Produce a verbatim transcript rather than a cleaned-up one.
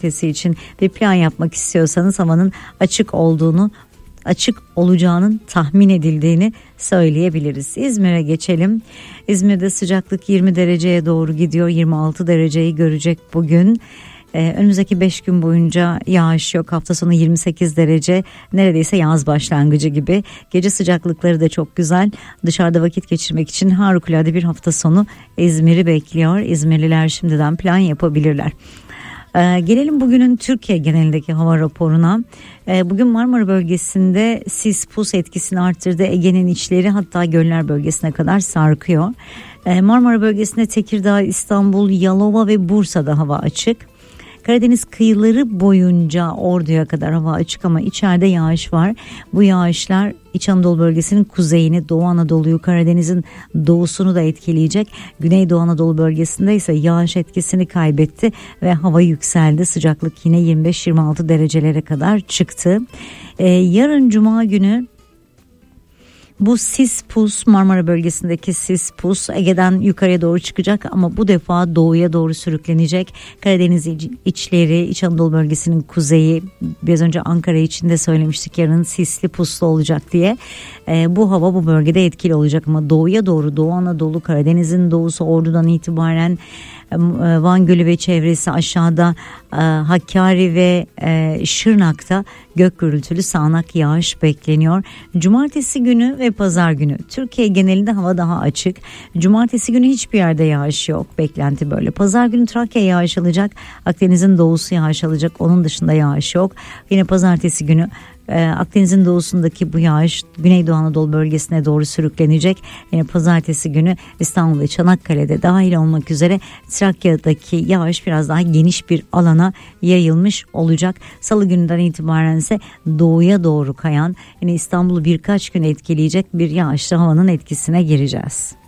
cumartesi için bir plan yapmak istiyorsanız havanın açık olduğunu, açık olacağının tahmin edildiğini söyleyebiliriz. İzmir'e geçelim. İzmir'de sıcaklık yirmi dereceye doğru gidiyor. yirmi altı dereceyi görecek bugün. Ee, önümüzdeki beş gün boyunca yağış yok. Hafta sonu yirmi sekiz derece, neredeyse yaz başlangıcı gibi. Gece sıcaklıkları da çok güzel. Dışarıda vakit geçirmek için harikulade bir hafta sonu İzmir'i bekliyor. İzmirliler şimdiden plan yapabilirler. Ee, gelelim bugünün Türkiye genelindeki hava raporuna. Ee, bugün Marmara bölgesinde sis pus etkisini arttırdı. Ege'nin içleri hatta göller bölgesine kadar sarkıyor. Ee, Marmara bölgesinde Tekirdağ, İstanbul, Yalova ve Bursa'da hava açık. Karadeniz kıyıları boyunca Ordu'ya kadar hava açık ama içeride yağış var. Bu yağışlar İç Anadolu bölgesinin kuzeyini, Doğu Anadolu'yu, Karadeniz'in doğusunu da etkileyecek. Güneydoğu Anadolu bölgesinde ise yağış etkisini kaybetti ve hava yükseldi. Sıcaklık yine yirmi beş yirmi altı derecelere kadar çıktı. Ee, yarın Cuma günü bu sis pus, Marmara bölgesindeki sis pus Ege'den yukarıya doğru çıkacak ama bu defa doğuya doğru sürüklenecek. Karadeniz içleri, İç Anadolu bölgesinin kuzeyi, biraz önce Ankara için de söylemiştik yarın sisli puslu olacak diye. E, bu hava bu bölgede etkili olacak ama doğuya doğru, Doğu Anadolu, Karadeniz'in doğusu, Ordu'dan itibaren Van Gölü ve çevresi, aşağıda Hakkari ve Şırnak'ta gök gürültülü sağanak yağış bekleniyor. Cumartesi günü ve pazar günü Türkiye genelinde hava daha açık. Cumartesi günü hiçbir yerde yağış yok. Beklenti böyle. Pazar günü Trakya yağış alacak. Akdeniz'in doğusu yağış alacak. Onun dışında yağış yok. Yine pazartesi günü Akdeniz'in doğusundaki bu yağış Güneydoğu Anadolu bölgesine doğru sürüklenecek. Yine pazartesi günü İstanbul ve Çanakkale'de dahil olmak üzere Trakya'daki yağış biraz daha geniş bir alana yayılmış olacak. Salı gününden itibaren ise doğuya doğru kayan, yine İstanbul'u birkaç gün etkileyecek bir yağışlı havanın etkisine gireceğiz.